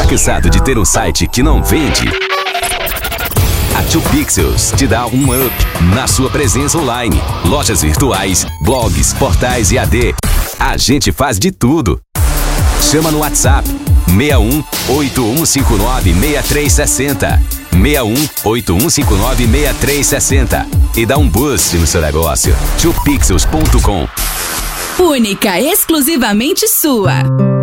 cansado de ter um site que não vende? A 2Pixels te dá um up na sua presença online. Lojas virtuais, blogs, portais e AD. A gente faz de tudo. Chama no WhatsApp 61 8159 6360. 61 8159 6360 e dá um boost no seu negócio. 2Pixels.com. Única, exclusivamente sua.